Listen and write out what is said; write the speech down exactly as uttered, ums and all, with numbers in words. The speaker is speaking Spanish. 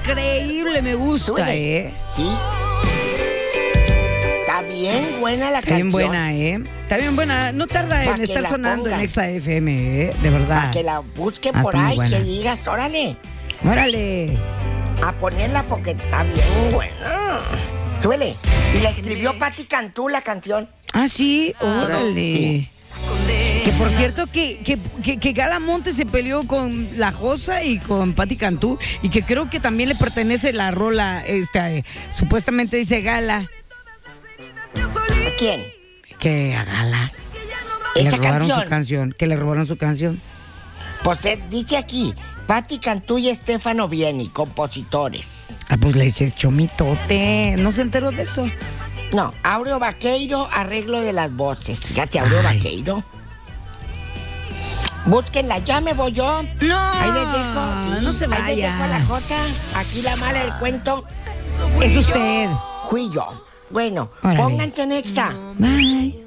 increíble, me gusta, Súbele. ¿eh? Sí. Está bien buena la Está bien canción. buena, ¿eh? Está bien buena. No tarda Pa' en que estar la sonando pongan. en Exa F M, ¿eh? De verdad. Para que la busquen Ah, por está muy ahí, buena. que digas, órale, Órale. a ponerla porque está bien buena. Súbele. Y la escribió Patti Cantú la canción. Ah, sí, órale. Sí. Que por cierto que, que, que, que Gala Monte se peleó con La Josa y con Patti Cantú y que creo que también le pertenece la rola, esta, eh, supuestamente dice Gala, ¿A quién? que a Gala que le Esa robaron canción. su canción, que le robaron su canción. Pues eh, dice aquí, Patti Cantú y Estefano Vieni, compositores. Ah, pues le eché chomitote, no se enteró de eso. No, Aureo Vaqueiro, arreglo de las voces. Fíjate, Aureo Ay. Vaqueiro. Búsquenla, ya me voy yo. No, Ahí les dejo, sí, no se ahí les dejo a la vaya. Jota. Aquí la mala del cuento, Es usted. fui yo. Bueno, Órale. pónganse en Exa. Bye.